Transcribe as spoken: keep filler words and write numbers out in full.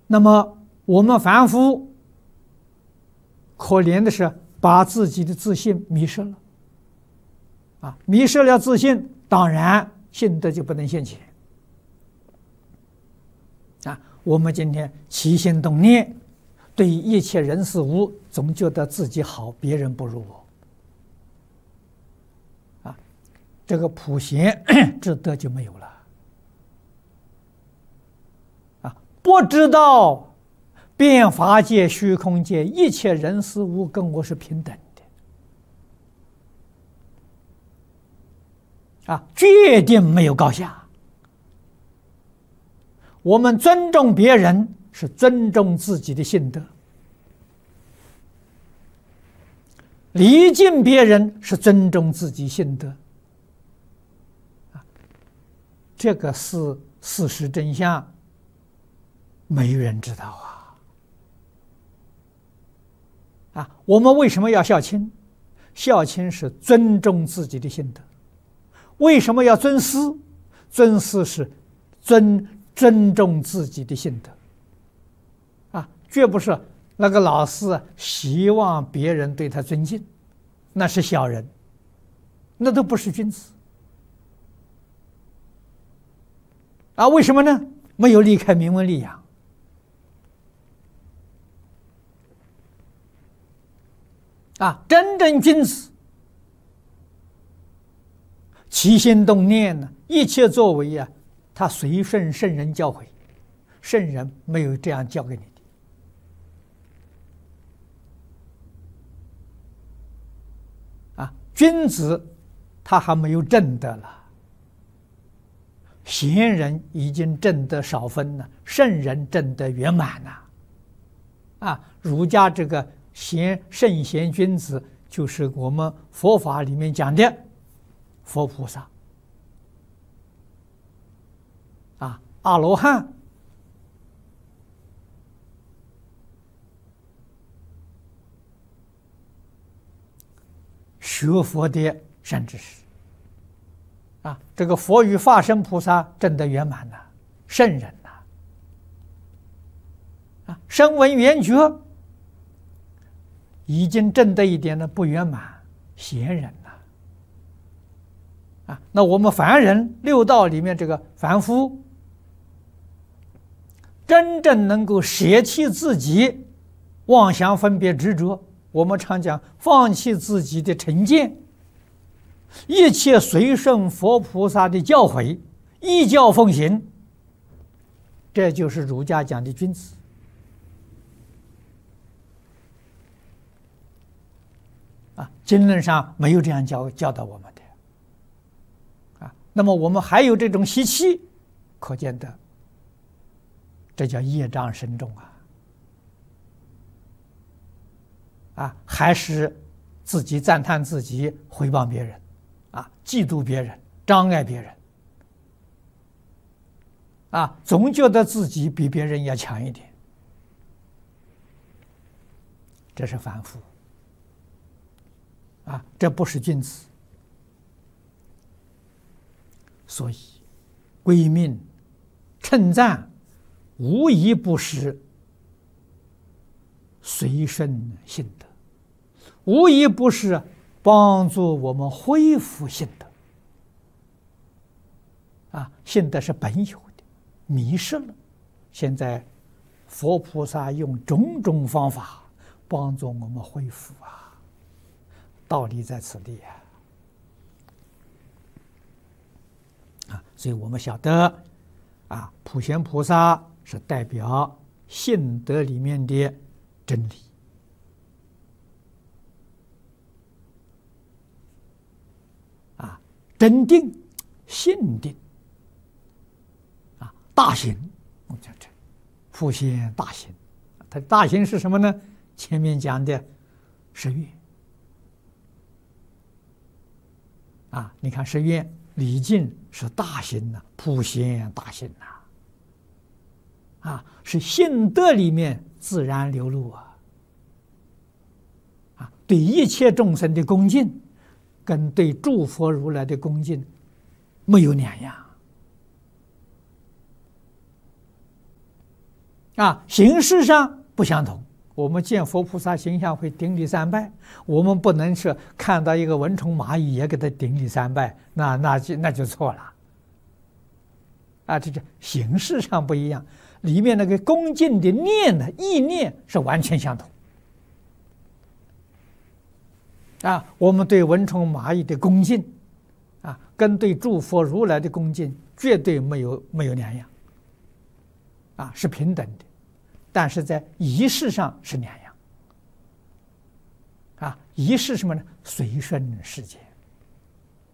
那么我们凡夫可怜的是把自己的自信迷失了啊，迷失了自信，当然信德就不能现前啊。我们今天起心动念，对一切人事物总觉得自己好，别人不如我啊，这个普贤之德就没有了啊。不知道变法界、虚空界一切人事物跟我是平等的啊，决定没有高下。我们尊重别人是尊重自己的性德，礼敬别人是尊重自己性德啊，这个是事实真相，没人知道啊。啊，我们为什么要孝亲？孝亲是尊重自己的性德。为什么要尊师？尊师是尊尊重自己的性德啊，绝不是那个老师希望别人对他尊敬，那是小人，那都不是君子啊。为什么呢？没有离开名闻利养啊。真正君子起心动念呢，一切作为啊，他随顺圣人教诲，圣人没有这样教给你的啊。君子他还没有证得了，贤人已经证得少分了，圣人证得圆满了啊。儒家这个贤圣贤君子，就是我们佛法里面讲的佛菩萨啊，阿罗汉学佛的善知识啊，这个佛与化身菩萨证得圆满了，圣人呐啊，声闻缘觉已经证得一点的不圆满，贤人呐啊。那我们凡人六道里面这个凡夫，真正能够舍弃自己妄想分别执着，我们常讲放弃自己的成见，一切随顺佛菩萨的教诲，依教奉行，这就是儒家讲的君子啊。经论上没有这样教教导我们的啊。那么我们还有这种习气，可见的这叫业障深重啊！啊，还是自己赞叹自己，诽谤别人，啊，嫉妒别人，障碍别人，啊，总觉得自己比别人要强一点，这是凡夫，啊，这不是君子。所以，归命、称赞，无一不是随顺性德，无一不是帮助我们恢复性德。啊，性德是本有的，迷失了。现在佛菩萨用种种方法帮助我们恢复啊，道理在此地啊。啊，所以我们晓得，啊，普贤菩萨是代表性德里面的真理。啊，真定、性定，啊，大行，我们讲这普贤大行，它大行是什么呢？前面讲的十愿。啊，你看十愿。礼敬是大行呐、啊，普贤大行呐、啊，啊，是性德里面自然流露啊，啊，对一切众生的恭敬，跟对诸佛如来的恭敬没有两样， 啊，形式上不相同。我们见佛菩萨形象会顶礼三拜，我们不能是看到一个蚊虫蚂蚁也给他顶礼三拜，那那就那就错了。啊，这这形式上不一样，里面那个恭敬的念的意念是完全相同。啊，我们对蚊虫蚂蚁的恭敬，啊，跟对诸佛如来的恭敬绝对没有没有两样。啊，是平等的，但是在仪式上是两样。啊，仪式什么呢？随顺世界。